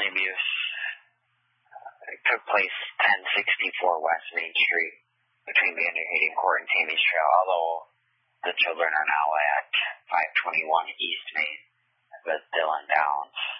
abuse. It took place 1064 West Main Street between Bandon Hating Court and Tammy's Trail, although the children are now at 521 East Main with Dylan Downs.